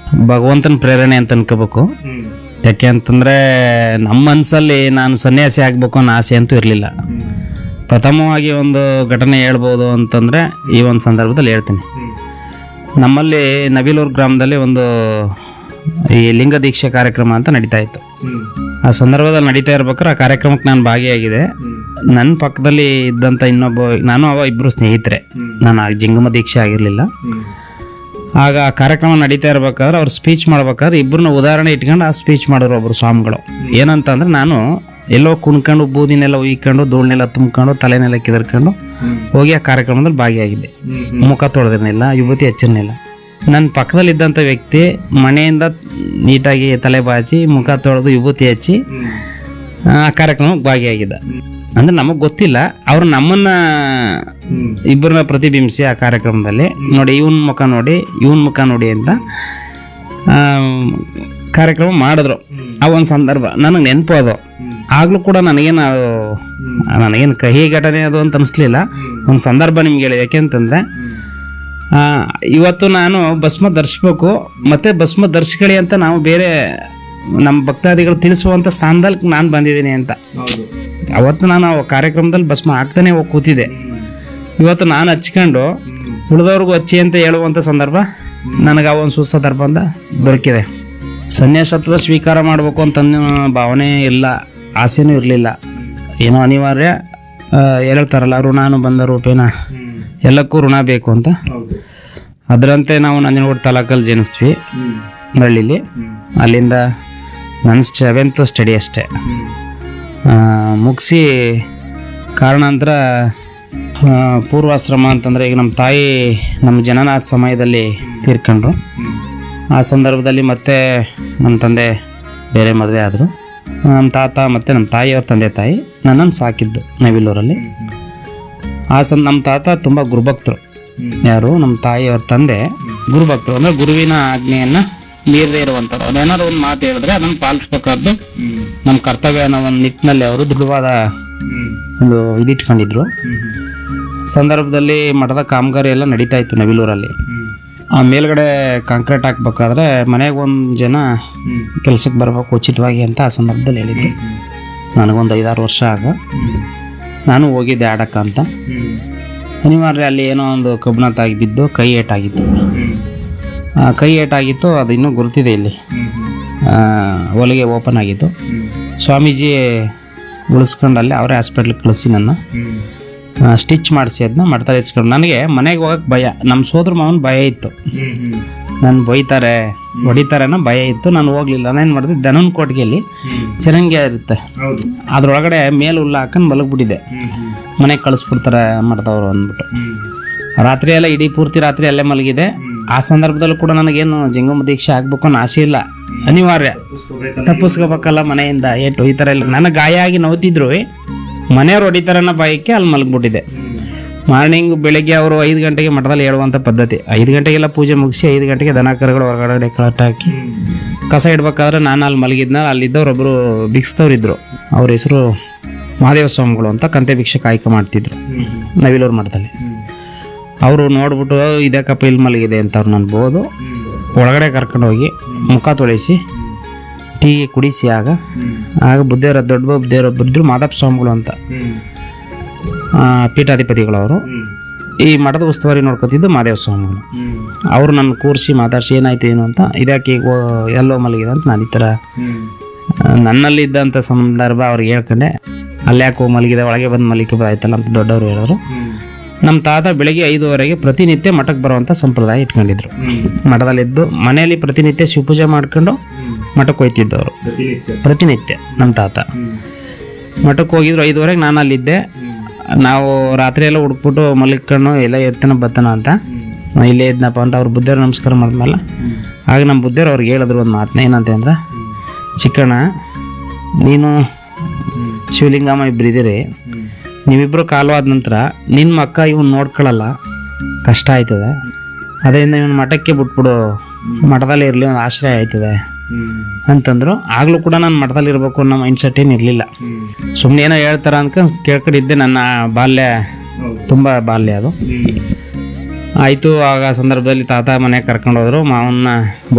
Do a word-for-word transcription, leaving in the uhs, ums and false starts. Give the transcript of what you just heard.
ಭಗವಂತನ ಪ್ರೇರಣೆ ಅಂತ ಅನ್ಕೋಬೇಕು. ಯಾಕೆ ಅಂತಂದರೆ ನಮ್ಮ ಮನಸ್ಸಲ್ಲಿ ನಾನು ಸನ್ಯಾಸಿ ಆಗಬೇಕು ಅನ್ನೋ ಆಸೆ ಅಂತೂ ಇರಲಿಲ್ಲ. ಪ್ರಥಮವಾಗಿ ಒಂದು ಘಟನೆ ಹೇಳ್ಬೋದು ಅಂತಂದರೆ ಈ ಒಂದು ಸಂದರ್ಭದಲ್ಲಿ ಹೇಳ್ತೀನಿ. ನಮ್ಮಲ್ಲಿ ನವಿಲೂರು ಗ್ರಾಮದಲ್ಲಿ ಒಂದು ಈ ಲಿಂಗ ದೀಕ್ಷೆ ಕಾರ್ಯಕ್ರಮ ಅಂತ ನಡೀತಾ ಇತ್ತು. ಆ ಸಂದರ್ಭದಲ್ಲಿ ನಡೀತಾ ಇರ್ಬೇಕಾದ್ರೆ ಆ ಕಾರ್ಯಕ್ರಮಕ್ಕೆ ನಾನು ಭಾಗಿಯಾಗಿದೆ. ನನ್ನ ಪಕ್ಕದಲ್ಲಿ ಇದ್ದಂಥ ಇನ್ನೊಬ್ಬ, ನಾನು ಅವ ಇಬ್ಬರು ಸ್ನೇಹಿತರೆ, ನಾನು ಜಿಂಗಮ ದೀಕ್ಷೆ ಆಗಿರಲಿಲ್ಲ. ಆಗ ಆ ಕಾರ್ಯಕ್ರಮ ನಡೀತಾ ಇರ್ಬೇಕಾದ್ರೆ ಅವ್ರು ಸ್ಪೀಚ್ ಮಾಡ್ಬೇಕಾದ್ರೆ ಇಬ್ಬರನ್ನ ಉದಾಹರಣೆ ಇಟ್ಕೊಂಡು ಆ ಸ್ಪೀಚ್ ಮಾಡೋರು ಒಬ್ಬರು ಸ್ವಾಮಿಗಳು. ಏನಂತ ಅಂದ್ರೆ, ನಾನು ಎಲ್ಲೋ ಕುಣ್ಕೊಂಡು ಬೂದಿನೆಲ್ಲ ಉಯ್ಕೊಂಡು ಧೂಳನ್ನೆಲ್ಲ ತುಂಬ್ಕೊಂಡು ತಲೆನೆಲ್ಲ ಕಿದರ್ಕೊಂಡು ಹೋಗಿ ಆ ಕಾರ್ಯಕ್ರಮದಲ್ಲಿ ಭಾಗಿಯಾಗಿದ್ದೆ. ಮುಖ ತೊಳೆದಿರಲಿಲ್ಲ, ಯುವತಿ ಹಚ್ಚಿರಲಿಲ್ಲ. ನನ್ನ ಪಕ್ಕದಲ್ಲಿದ್ದಂಥ ವ್ಯಕ್ತಿ ಮನೆಯಿಂದ ನೀಟಾಗಿ ತಲೆ ಬಾಚಿ ಮುಖ ತೊಳೆದು ವಿಭೂತಿ ಹಚ್ಚಿ ಆ ಕಾರ್ಯಕ್ರಮಕ್ಕೆ ಭಾಗಿಯಾಗಿದ್ದ. ಅಂದ್ರೆ ನಮಗೆ ಗೊತ್ತಿಲ್ಲ, ಅವ್ರು ನಮ್ಮನ್ನ ಇಬ್ಬರನ್ನ ಪ್ರತಿಬಿಂಬಿಸಿ ಆ ಕಾರ್ಯಕ್ರಮದಲ್ಲಿ ನೋಡಿ ಇವನ್ ಮುಖ ನೋಡಿ ಇವನ್ ಮುಖ ನೋಡಿ ಅಂತ ಕಾರ್ಯಕ್ರಮ ಮಾಡಿದ್ರು. ಆ ಒಂದು ಸಂದರ್ಭ ನನಗೆ ನೆನಪು ಅದು. ಆಗ್ಲೂ ಕೂಡ ನನಗೇನು ನನಗೇನು ಕಹಿ ಘಟನೆ ಅದು ಅಂತ ಅನಿಸ್ಲಿಲ್ಲ. ಒಂದು ಸಂದರ್ಭ ನಿಮ್ಗೆ ಹೇಳಿ. ಯಾಕೆಂತಂದ್ರೆ ಇವತ್ತು ನಾನು ಭಸ್ಮ ಧರಿಸ್ಬೇಕು, ಮತ್ತೆ ಭಸ್ಮ ಧರಿಸ್ಕೊಳ್ಳಿ ಅಂತ ನಾವು ಬೇರೆ ನಮ್ಮ ಭಕ್ತಾದಿಗಳು ತಿಳಿಸುವಂತ ಸ್ಥಾನದಲ್ಲಿ ನಾನು ಬಂದಿದ್ದೀನಿ ಅಂತ. ಅವತ್ತು ನಾನು ಆ ಕಾರ್ಯಕ್ರಮದಲ್ಲಿ ಭಸ್ಮ ಹಾಕ್ತಾನೆ ಹೋಗಿ ಕೂತಿದ್ದೆ. ಇವತ್ತು ನಾನು ಹಚ್ಕೊಂಡು ಉಳಿದವ್ರಿಗೂ ಹಚ್ಚಿ ಅಂತ ಹೇಳುವಂಥ ಸಂದರ್ಭ ನನಗೆ ಆ ಒಂದು ಸುಸಂದರ್ಭ ಅಂತ ದೊರಕಿದೆ. ಸನ್ಯಾಸತ್ವ ಸ್ವೀಕಾರ ಮಾಡಬೇಕು ಅಂತ ಭಾವನೆ ಇಲ್ಲ, ಆಸೆನೂ ಇರಲಿಲ್ಲ. ಏನೋ ಅನಿವಾರ್ಯ, ಹೇಳ್ತಾರಲ್ಲ ಋಣಾನು ಬಂದ ರೂಪೇನ, ಎಲ್ಲಕ್ಕೂ ಋಣ ಬೇಕು ಅಂತ. ಅದರಂತೆ ನಾವು ನಂಜನಗೂಡು ತಾಲೂಕಲ್ಲಿ ಜನಿಸ್ತೀವಿ, ಹಳ್ಳಿಲಿ. ಅಲ್ಲಿಂದ ನನ್ನ ಸೆವೆಂತ್ ಸ್ಟಡಿ ಅಷ್ಟೇ ಮುಗಿಸಿ ಕಾರಣಾಂತರ ಪೂರ್ವಾಶ್ರಮ ಅಂತಂದರೆ, ಈಗ ನಮ್ಮ ತಾಯಿ ನಮ್ಮ ಜನನಾಥ ಸಮಯದಲ್ಲಿ ತೀರ್ಕೊಂಡ್ರು. ಆ ಸಂದರ್ಭದಲ್ಲಿ ಮತ್ತೆ ನಮ್ಮ ತಂದೆ ಬೇರೆ ಮದುವೆ ಆದರು. ನಮ್ಮ ತಾತ ಮತ್ತು ನಮ್ಮ ತಾಯಿಯವ್ರ ತಂದೆ ತಾಯಿ ನನ್ನನ್ನು ಸಾಕಿದ್ದು ನವಿಲೂರಲ್ಲಿ. ಆ ಸಂ ನಮ್ಮ ತಾತ ತುಂಬ ಗುರುಭಕ್ತರು. ಯಾರು? ನಮ್ಮ ತಾಯಿಯವ್ರ ತಂದೆ ಗುರುಭಕ್ತರು. ಅಂದರೆ ಗುರುವಿನ ಆಜ್ಞೆಯನ್ನು ಮೀರದೇ ಇರುವಂಥವ್ರು. ಅದೇನಾದ್ರು ಒಂದು ಮಾತು ಹೇಳಿದ್ರೆ ಅದನ್ನು ಪಾಲಿಸ್ಬೇಕಾದ್ದು ನಮ್ಮ ಕರ್ತವ್ಯ ಅನ್ನೋ ಒಂದು ನಿಟ್ಟಿನಲ್ಲಿ ಅವರು ದೃಢವಾದ ಒಂದು ಇದಿಟ್ಕೊಂಡಿದ್ರು. ಸಂದರ್ಭದಲ್ಲಿ ಮಠದ ಕಾಮಗಾರಿ ಎಲ್ಲ ನಡೀತಾ ಇತ್ತು ನವಿಲೂರಲ್ಲಿ. ಆ ಮೇಲ್ಗಡೆ ಕಾಂಕ್ರೀಟ್ ಹಾಕ್ಬೇಕಾದ್ರೆ ಮನೆಗೆ ಒಂದು ಜನ ಕೆಲಸಕ್ಕೆ ಬರಬೇಕು ಉಚಿತವಾಗಿ ಅಂತ ಆ ಸಂದರ್ಭದಲ್ಲಿ ಹೇಳಿದ್ರು. ನನಗೊಂದು ಐದಾರು ವರ್ಷ ಆಗ ನಾನು ಹೋಗಿದ್ದೆ ಆಡಕ್ಕ ಅಂತ. ಅನಿವಾರ್ಯ ಅಲ್ಲಿ ಏನೋ ಒಂದು ಕಬ್ಬಿಣತ್ತಾಗಿ ಬಿದ್ದು ಕೈ ಏಟಾಗಿತ್ತು. ಆ ಕೈ ಏಟಾಗಿತ್ತು, ಅದು ಇನ್ನೂ ಗುರುತಿದೆ ಇಲ್ಲಿ. ಹೊಲಿಗೆ ಓಪನ್ ಆಗಿತ್ತು. ಸ್ವಾಮೀಜಿ ಉಳಿಸ್ಕೊಂಡಲ್ಲಿ ಅವರೇ ಹಾಸ್ಪಿಟ್ಲಿಗೆ ಕಳಿಸಿ ನನ್ನ ಸ್ಟಿಚ್ ಮಾಡಿಸಿ ಅದನ್ನ ಮಠದಲ್ಲಿ ಇಸ್ಕೊಂಡು. ನನಗೆ ಮನೆಗೆ ಹೋಗಕ್ಕೆ ಭಯ. ನಮ್ಮ ಸೋದರ ಮಾವನ ಭಯ ಇತ್ತು, ನಾನು ಬೈತಾರೆ ಹೊಡಿತಾರೆ ಅನ್ನೋ ಭಯ ಇತ್ತು. ನಾನು ಹೋಗ್ಲಿಲ್ಲ. ನಾನೇನು ಮಾಡಿದೆ, ದನನ ಕೊಟ್ಟಿಗೆಯಲ್ಲಿ ಚರಂಗಿ ಇರುತ್ತೆ, ಅದ್ರೊಳಗಡೆ ಮೇಲೆ ಹುಲ್ಲು ಹಾಕೊಂಡು ಮಲಗ್ಬಿಟ್ಟಿದ್ದೆ. ಮನೆಗೆ ಕಳಿಸ್ಬಿಡ್ತಾರೆ ಮಠದವರು ಅಂದ್ಬಿಟ್ಟು. ರಾತ್ರಿ ಎಲ್ಲ ಇಡೀ ಪೂರ್ತಿ ರಾತ್ರಿ ಅಲ್ಲೇ ಮಲಗಿದೆ. ಆ ಸಂದರ್ಭದಲ್ಲೂ ಕೂಡ ನನಗೇನು ಜಂಗಮ ದೀಕ್ಷೆ ಆಗ್ಬೇಕು ಅನ್ನೋ ಆಸೆ ಇಲ್ಲ, ಅನಿವಾರ್ಯ ತಪ್ಪಿಸ್ಕೋಬೇಕಲ್ಲ ಮನೆಯಿಂದ ಏಟು ಈ ಥರ ಇಲ್ಲ. ನನಗೆ ಗಾಯ ಆಗಿ ನೋವ್ತಿದ್ರು, ಮನೆಯವ್ರು ಹೊಡಿತಾರೆ ಅನ್ನೋ ಭಯಕ್ಕೆ ಅಲ್ಲಿ ಮಲಗ್ಬಿಟ್ಟಿದ್ದೆ. ಮಾರ್ನಿಂಗ್ ಬೆಳಗ್ಗೆ ಅವರು ಐದು ಗಂಟೆಗೆ ಮಠದಲ್ಲಿ ಹೇಳುವಂಥ ಪದ್ಧತಿ. ಐದು ಗಂಟೆಗೆಲ್ಲ ಪೂಜೆ ಮುಗಿಸಿ ಐದು ಗಂಟೆಗೆ ದನ ಕರುಗಳು ಹೊರಗಡೆ ಕಳಟ ಹಾಕಿ ಕಸ ಇಡ್ಬೇಕಾದ್ರೆ ನಾನು ಅಲ್ಲಿ ಮಲಗಿದ್ನ. ಅಲ್ಲಿದ್ದವ್ರೊಬ್ಬರು ಭಿಕ್ಷದವ್ರಿದ್ರು, ಅವ್ರ ಹೆಸರು ಮಹಾದೇವ ಸ್ವಾಮಿಗಳು ಅಂತ. ಕಂತೆ ಭಿಕ್ಷೆ ಕಾಯ್ಕ ಮಾಡ್ತಿದ್ರು ನವಿಲೂರು ಮಠದಲ್ಲಿ. ಅವರು ನೋಡ್ಬಿಟ್ಟು ಇದಕ್ಕಪ್ಪ ಇಲ್ಲಿ ಮಲಗಿದೆ ಅಂತ ಅವ್ರು ನಾನು ಬೋದು ಒಳಗಡೆ ಕರ್ಕೊಂಡೋಗಿ ಮುಖ ತೊಳಿಸಿ ಟೀ ಕುಡಿಸಿ ಆಗ ಆಗ ಬುದ್ಧಿಯವರ ದೊಡ್ಡ ಬುದ್ಧಿಯವರೊಬ್ಬರು ಇದ್ರು, ಮಾದಪ್ಪ ಸ್ವಾಮಿಗಳು ಅಂತ, ಪೀಠಾಧಿಪತಿಗಳವರು. ಈ ಮಠದ ಉಸ್ತುವಾರಿ ನೋಡ್ಕೊತಿದ್ದು ಮಾದೇವ ಸ್ವಾಮಿಗಳು. ಅವರು ನನ್ನ ಕೂರಿಸಿ ಮಾತಾಡ್ಸಿ ಏನಾಯ್ತು ಏನು ಅಂತ, ಇದಕ್ಕೆ ಈಗ ಎಲ್ಲೋ ಮಲಗಿದೆ ಅಂತ ನಾನು ಈ ಥರ ನನ್ನಲ್ಲಿದ್ದಂಥ ಸಂದರ್ಭ ಅವ್ರಿಗೆ ಹೇಳ್ಕೊಂಡೆ. ಅಲ್ಲಿ ಯಾಕೆ ಹೋಗಿ ಮಲಗಿದೆ, ಒಳಗೆ ಬಂದು ಮಲಿಕೆ ಆಯ್ತಲ್ಲ ಅಂತ ದೊಡ್ಡವರು ಹೇಳೋರು. ನಮ್ಮ ತಾತ ಬೆಳಗ್ಗೆ ಐದುವರೆಗೆ ಪ್ರತಿನಿತ್ಯ ಮಠಕ್ಕೆ ಬರುವಂಥ ಸಂಪ್ರದಾಯ ಇಟ್ಕೊಂಡಿದ್ರು. ಮಠದಲ್ಲಿದ್ದು ಮನೆಯಲ್ಲಿ ಪ್ರತಿನಿತ್ಯ ಶಿವಪೂಜೆ ಮಾಡ್ಕೊಂಡು ಮಠಕ್ಕೆ ಹೋಯ್ತಿದ್ದವರು ಪ್ರತಿನಿತ್ಯ. ನಮ್ಮ ತಾತ ಮಠಕ್ಕೆ ಹೋಗಿದ್ರು ಐದುವರೆಗೆ, ನಾನು ಅಲ್ಲಿದ್ದೆ. ನಾವು ರಾತ್ರಿ ಎಲ್ಲ ಹುಡುಕ್ಬಿಟ್ಟು ಮಲಿಕೊಂಡು ಎಲ್ಲ ಇರ್ತಾನ ಬತ್ತಾನ ಅಂತ ಇಲ್ಲೇ ಇದ್ನಪ್ಪ ಅಂತ ಅವ್ರು ಬುದ್ಧಿಯವ್ರು ನಮಸ್ಕಾರ ಮಾಡಿದ್ಮೇಲೆ ಆಗ ನಮ್ಮ ಬುದ್ಧಿಯವ್ರು ಅವ್ರಿಗೆ ಹೇಳಿದ್ರು ಒಂದು ಮಾತನ್ನ. ಏನಂತ ಅಂದ್ರೆ, ಚಿಕ್ಕಣ್ಣ ನೀನು ಶಿವಲಿಂಗಮ್ಮ ಇಬ್ಬರಿದ್ದೀರಿ, ನೀವಿಬ್ಬರು ಕಾಲವಾದ ನಂತರ ನಿನ್ನ ಮಕ್ಕ ಇವನು ನೋಡ್ಕೊಳ್ಳಲ್ಲ, ಕಷ್ಟ ಆಯ್ತದೆ. ಅದರಿಂದ ಇವನು ಮಠಕ್ಕೆ ಬಿಟ್ಬಿಡು, ಮಠದಲ್ಲಿ ಇರಲಿ, ಒಂದು ಆಶ್ರಯ ಆಯ್ತದೆ ಅಂತಂದ್ರು. ಆಗ್ಲೂ ಕೂಡ ನಾನು ಮಠದಲ್ಲಿ ಇರಬೇಕು ಅನ್ನೋ ಮೈಂಡ್ ಸೆಟ್ ಏನು ಇರಲಿಲ್ಲ. ಸುಮ್ಮನೆ ಏನೋ ಹೇಳ್ತಾರ ಅನ್ಕೊಂಡು ಕೇಳ್ಕೊಂಡಿದ್ದೆ. ನನ್ನ ಬಾಲ್ಯ ತುಂಬ ಬಾಲ್ಯ ಅದು ಆಯಿತು. ಆಗ ಸಂದರ್ಭದಲ್ಲಿ ತಾತ ಮನೆಗೆ ಕರ್ಕೊಂಡು ಹೋದ್ರು. ಮಾವನ್ನ